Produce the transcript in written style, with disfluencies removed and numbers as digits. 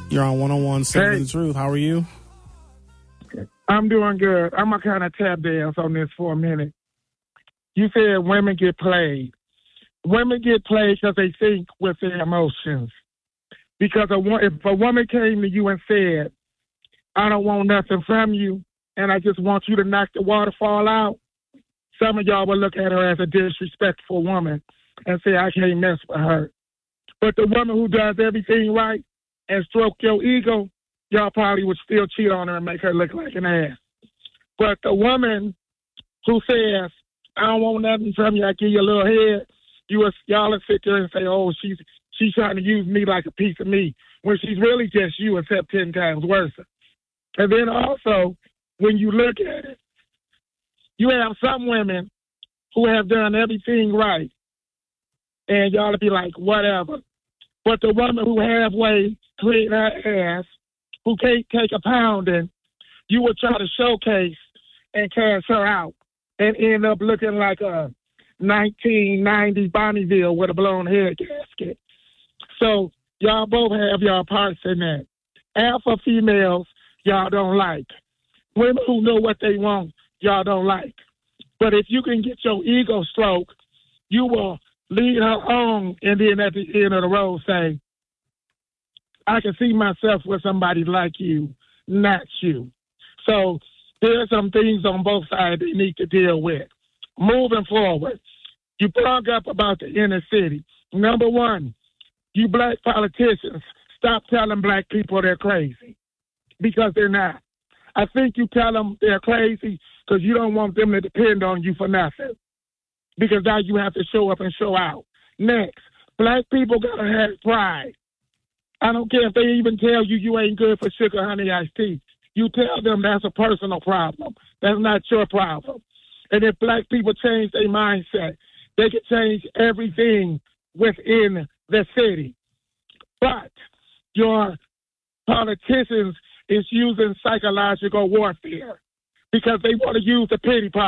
You're on 101 Seven the Truth. How are you? I'm doing good. I'm going to kind of tap dance on this for a minute. You said women get played. Women get played because they think with their emotions. Because if a woman came to you and said, I don't want nothing from you, and I just want you to knock the waterfall out, some of y'all will look at her as a disrespectful woman and say, I can't mess with her. But the woman who does everything right and stroke your ego, y'all probably would still cheat on her and make her look like an ass. But the woman who says, I don't want nothing from you, I give you a little head, y'all will sit there and say, oh, she's trying to use me like a piece of meat, when she's really just you, except 10 times worse. And then also, when you look at it, you have some women who have done everything right, and y'all will be like, whatever. But the woman who halfway clean her ass, who can't take a pounding, you will try to showcase and cash her out and end up looking like a 1990 Bonneville with a blown head gasket. So y'all both have y'all parts in that. Alpha females, y'all don't like. Women who know what they want, y'all don't like. But if you can get your ego stroked, you will lead her on, and then at the end of the road say, I can see myself with somebody like you, not you. So there are some things on both sides they need to deal with. Moving forward, you brought up about the inner city. Number one, you black politicians, stop telling black people they're crazy, because they're not. I think you tell them they're crazy because you don't want them to depend on you for nothing, because now you have to show up and show out. Next, black people got to have pride. I don't care if they even tell you you ain't good for sugar, honey, iced tea. You tell them that's a personal problem. That's not your problem. And if black people change their mindset, they can change everything within the city. But your politicians is using psychological warfare because they want to use the pity party.